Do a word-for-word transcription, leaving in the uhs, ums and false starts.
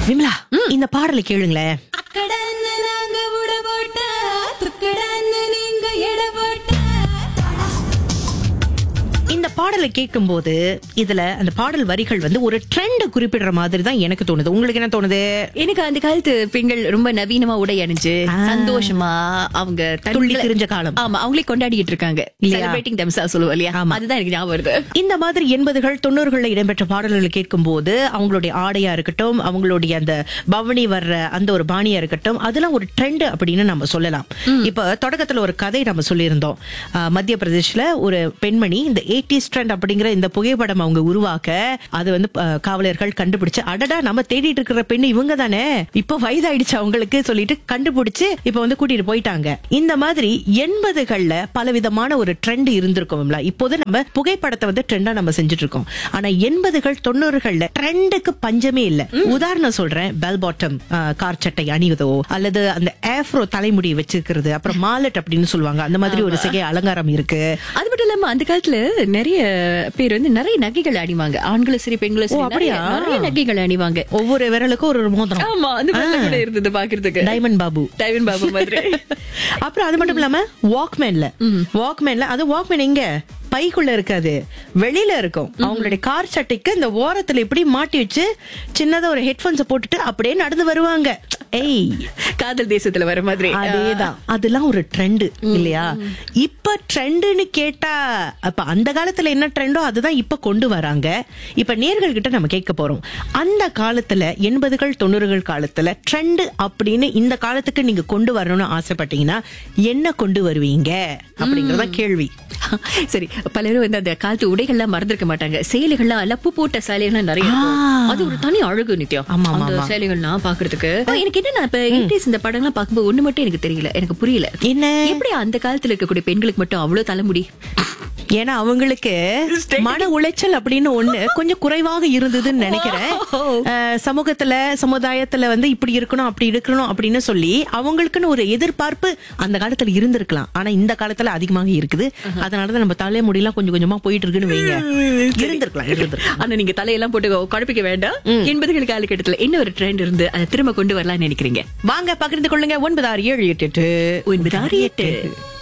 விமலா, இந்த பாடலை கேளுங்களேன். இந்த பாடலை கேட்கும் போது இதுல அந்த பாடல் வரிகள் வந்து ஒரு ட்ரெண்ட் குறிப்பிடுற மாதிரி தான் எனக்கு தோணுது. உங்களுக்கு என்ன தோணுது? எனக்கு அந்த காலத்து பெண்கள் ரொம்ப நவீனமா உடை அணிஞ்சு சந்தோஷமா அவங்க துள்ளி திரிஞ்ச காலம். ஆமா, அவங்களே கொண்டாடிட்டு இருக்காங்க. செலிப்ரேட்டிங் themselves சொல்லுவோம் இல்லையா, அதுதான் எனக்கு ஞாபகம் வருது. இந்த மாதிரி எண்பதுகள் தொண்ணூறுகள்ல இடம்பெற்ற பாடல்களை கேட்கும் போது அவங்களுடைய ஆடையா இருக்கட்டும், அவங்களுடைய அந்த பவனி வர்ற அந்த ஒரு பாணியா இருக்கட்டும், அதெல்லாம் ஒரு ட்ரெண்ட் அப்படின்னு நம்ம சொல்லலாம். இப்ப தொடக்கத்துல ஒரு கதை நம்ம சொல்லியிருந்தோம். மத்திய பிரதேஷ்ல ஒரு பெண்மணி இந்த எய்டீஸ் ட்ரெண்ட் அப்படிங்கிற இந்த புகைப்படம் அவங்க உருவாக்க, அது வந்து காவலர்கள் கண்டுபிடிச்சு, அடடா நம்ம தேடிட்டு இருக்கிற பெண்ணு இவங்க தானே, இப்ப வயதாயிடுச்சு அவங்களுக்கு சொல்லிட்டு கண்டுபிடிச்சு இப்ப வந்து கூட்டிட்டு போயிட்டாங்க. இந்த மாதிரி எண்பதுகள்ல பலவிதமான ஒரு ட்ரெண்ட் இருந்திருக்கும். இப்போது நம்ம புகைப்படத்தை வந்து ட்ரெண்டா நம்ம செஞ்சுட்டு இருக்கோம். ஆனா எண்பதுகள் தொண்ணூறுகள்ல ட்ரெண்டுக்கு பஞ்சமே இல்ல. உதாரணம் சொல்றேன், பெல் பாட்டம் கார் சட்டை அணிவதோ, அல்லது அந்த ஆஃப்ரோ தலைமுடி வச்சிருக்கிறது, அப்புறம் மாலட் அப்படின்னு சொல்லுவாங்க, அந்த மாதிரி ஒரு சிகை அலங்காரம் இருக்கு. அது மட்டும் இல்லாம அந்த காலத்துல நிறைய பேர் வந்து நிறைய நகைகள் அணிவாங்க. ஆண்களும் சரி பெண்களும் சரி நிறைய நகைகள் அணிவாங்க. ஒவ்வொரு விரலுக்கும் ஒரு மோதிரம். ஆமா, அந்த மாதிரி கூட இருந்தது பாக்குறதுக்கு. டைமண்ட் பாபு டைமண்ட் பாபு மாதிரி. அப்புறம் அது மட்டும் இல்லாம வாக்மேன்ல வாக்மேன்ல அது வாக்மேன் எங்க பைக்குள்ள இருக்காது, வெளியில இருக்கும். அவங்களுடைய கார் சட்டைக்கு இந்த ஓரத்துல இப்படி மாட்டி வச்சு சின்னதா ஒரு ஹெட்போன்ஸ் போட்டுட்டு அப்படியே நடந்து வருவாங்க. ஏய், காதல் தேசத்துல வர மாதிரி. அதேதான். அதெல்லாம் ஒரு ட்ரெண்ட் இல்லையா? இப்ப ட்ரெண்ட்னு கேட்டா, அப்ப அந்த காலத்துல என்ன ட்ரெண்டோ அதுதான் இப்ப கொண்டு வராங்க. இப்ப நேர்கள் கிட்ட நம்ம கேட்க போறோம், அந்த காலத்துல எண்பதுகள் தொண்ணூறுகள் காலத்துல ட்ரெண்ட் அப்படின்னு இந்த காலத்துக்கு நீங்க கொண்டு வரணும்னு ஆசைப்பட்டீங்கன்னா என்ன கொண்டு வருவீங்க அப்படிங்கறத கேள்வி. சரி, பலரும் வந்து அந்த காலத்து உடைகள்லாம் மறந்துருக்க மாட்டாங்க. சேலைகள்லாம் லப்பு போட்ட சேலைகள்லாம் நிறைய, அது ஒரு தனி அழகு நித்யம். அந்த சேலைகள்லாம் பாக்குறதுக்கு எனக்கு என்ன, இப்ப எயிட்டீஸ் இந்த படம்லாம் பார்க்கும்போது ஒண்ணு மட்டும் எனக்கு தெரியல, எனக்கு புரியல. என்ன, எப்படி அந்த காலத்துல இருக்கக்கூடிய பெண்களுக்கு மட்டும் அவ்வளவு தலைமுடி? ஏன்னா அவங்களுக்கு மன உளைச்சல் அப்படின்னு ஒண்ணு கொஞ்சம் குறைவாக இருந்ததுன்னு நினைக்கிறேன். சமூகத்துல சமுதாயத்துல வந்து இப்படி இருக்கணும் அப்படி இருக்கணும் அப்படின்னு சொல்லி அவங்களுக்குன்னு ஒரு எதிர்பார்ப்பு அந்த காலத்துல இருந்திருக்கலாம். ஆனா இந்த காலத்துல அதிகமாக இருக்குது. அதனாலதான் நம்ம தலைமுடியெல்லாம் கொஞ்சம் கொஞ்சமா போயிட்டு இருக்குன்னு வைங்க. இருந்திருக்கலாம் இருந்திருக்கலாம் ஆனா நீங்க தலையெல்லாம் போட்டு குழப்பிக்க வேண்டாம். எண்பதுகள் காலகட்டத்துல என்ன ஒரு ட்ரெண்ட் இருந்து அதை திரும்ப கொண்டு வரலாம்னு நினைக்கிறீங்க? வாங்க பகிர்ந்து கொள்ளுங்க. ஒன்பது ஆறு ஏழு எட்டு எட்டு ஒன்பது ஆறு எட்டு.